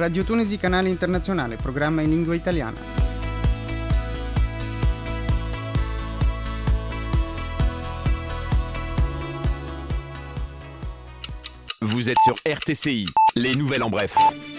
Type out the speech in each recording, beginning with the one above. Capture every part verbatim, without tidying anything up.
Radio Tunisi Canale Internazionale, programma in lingua italiana. Vous êtes sur R T C I, les nouvelles en bref.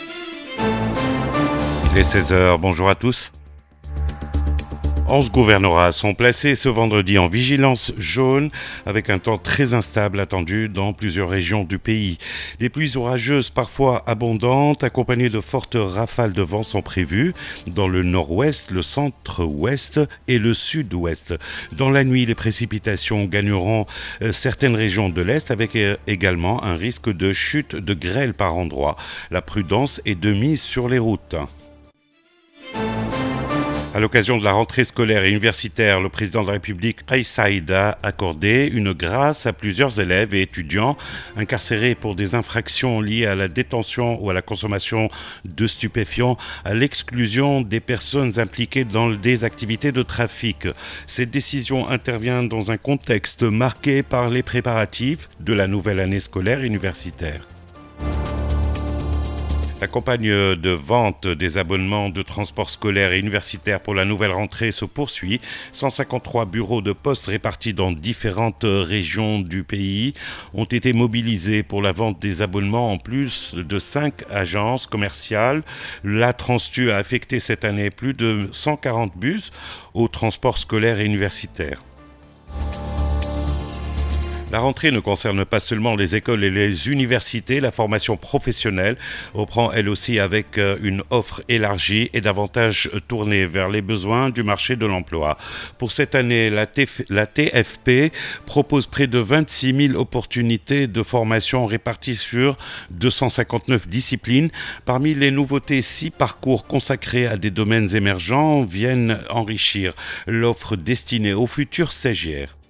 Il est seize heures, bonjour à tous. onze gouvernorats sont placés ce vendredi en vigilance jaune avec un temps très instable attendu dans plusieurs régions du pays. Des pluies orageuses parfois abondantes accompagnées de fortes rafales de vent sont prévues dans le nord-ouest, le centre-ouest et le sud-ouest. Dans la nuit, les précipitations gagneront certaines régions de l'est avec également un risque de chute de grêle par endroits. La prudence est de mise sur les routes. À l'occasion de la rentrée scolaire et universitaire, le président de la République, Kais Saied, a accordé une grâce à plusieurs élèves et étudiants incarcérés pour des infractions liées à la détention ou à la consommation de stupéfiants, à l'exclusion des personnes impliquées dans des activités de trafic. Cette décision intervient dans un contexte marqué par les préparatifs de la nouvelle année scolaire universitaire. La campagne de vente des abonnements de transport scolaire et universitaire pour la nouvelle rentrée se poursuit. cent cinquante-trois bureaux de poste répartis dans différentes régions du pays ont été mobilisés pour la vente des abonnements en plus de cinq agences commerciales. La Transtu a affecté cette année plus de cent quarante bus au transport scolaire et universitaire. La rentrée ne concerne pas seulement les écoles et les universités, la formation professionnelle reprend elle aussi avec une offre élargie et davantage tournée vers les besoins du marché de l'emploi. Pour cette année, la, T F, la T F P propose près de vingt-six mille opportunités de formation réparties sur deux cent cinquante-neuf disciplines. Parmi les nouveautés, six parcours consacrés à des domaines émergents viennent enrichir l'offre destinée aux futurs stagiaires.